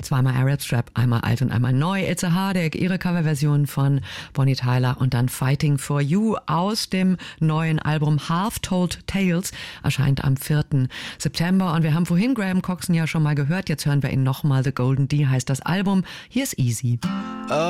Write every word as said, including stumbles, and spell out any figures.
Zweimal Arab Strap, einmal alt und einmal neu. It's a Heartache, ihre Coverversion von Bonnie Tyler und dann Fighting for You aus dem neuen Album Half Told Tales, erscheint am vierten September. Und wir haben vorhin Graham Coxon ja schon mal gehört, jetzt hören wir ihn nochmal. The Golden D heißt das Album. Hier ist Easy.